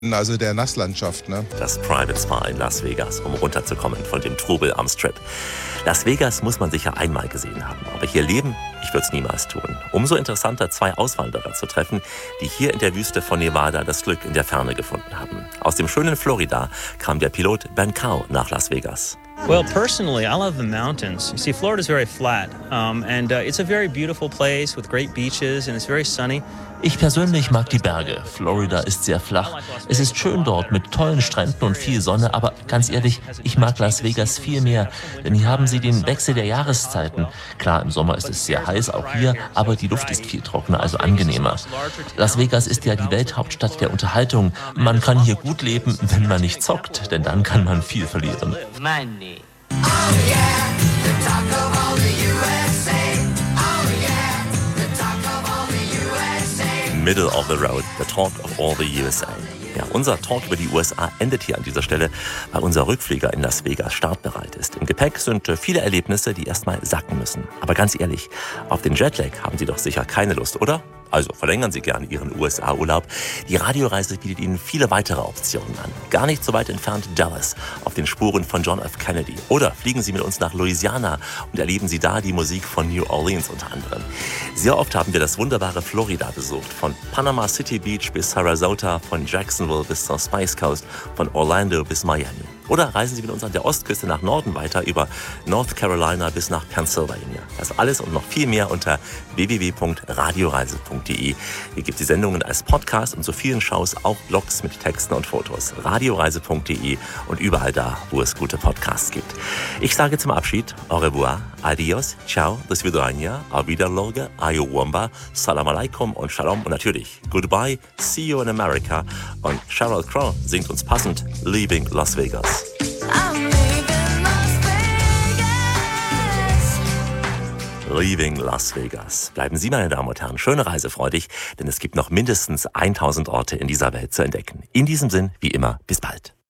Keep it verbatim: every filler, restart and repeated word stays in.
Also der Nasslandschaft, ne? Das Private Spa in Las Vegas, um runterzukommen von dem Trubel am Strip. Las Vegas muss man sicher einmal gesehen haben. Aber hier leben, ich würde es niemals tun. Umso interessanter, zwei Auswanderer zu treffen, die hier in der Wüste von Nevada das Glück in der Ferne gefunden haben. Aus dem schönen Florida kam der Pilot Ben Cow nach Las Vegas. Well, personally, I love the mountains. You see, Florida's very flat, um, and uh, it's a very beautiful place with great beaches, and it's very sunny. Ich persönlich mag die Berge. Florida ist sehr flach. Es ist schön dort mit tollen Stränden und viel Sonne, aber ganz ehrlich, ich mag Las Vegas viel mehr, denn hier haben sie den Wechsel der Jahreszeiten. Klar, im Sommer ist es sehr heiß, auch hier, aber die Luft ist viel trockener, also angenehmer. Las Vegas ist ja die Welthauptstadt der Unterhaltung. Man kann hier gut leben, wenn man nicht zockt, denn dann kann man viel verlieren. Middle of the Road, the Talk of all the U S A. Ja, unser Talk über die U S A endet hier an dieser Stelle, weil unser Rückflieger in Las Vegas startbereit ist. Im Gepäck sind viele Erlebnisse, die erstmal sacken müssen. Aber ganz ehrlich, auf den Jetlag haben Sie doch sicher keine Lust, oder? Also verlängern Sie gerne Ihren U S A-Urlaub. Die Radioreise bietet Ihnen viele weitere Optionen an. Gar nicht so weit entfernt Dallas, auf den Spuren von John F. Kennedy. Oder fliegen Sie mit uns nach Louisiana und erleben Sie da die Musik von New Orleans unter anderem. Sehr oft haben wir das wunderbare Florida besucht. Von Panama City Beach bis Sarasota, von Jacksonville bis zur Spice Coast, von Orlando bis Miami. Oder reisen Sie mit uns an der Ostküste nach Norden weiter über North Carolina bis nach Pennsylvania. Das alles und noch viel mehr unter w w w punkt radioreise punkt d e. Hier gibt es die Sendungen als Podcast und zu vielen Shows auch Blogs mit Texten und Fotos. radioreise punkt d e und überall da, wo es gute Podcasts gibt. Ich sage zum Abschied au revoir, adios, ciao, do svidania, auf Wiedersehen, ayowamba, salam alaikum und shalom und natürlich goodbye, see you in America. Und Sheryl Crow singt uns passend Leaving Las Vegas. Leaving Las Vegas. Bleiben Sie, meine Damen und Herren, schöne Reise freudig, denn es gibt noch mindestens tausend Orte in dieser Welt zu entdecken. In diesem Sinn, wie immer, bis bald.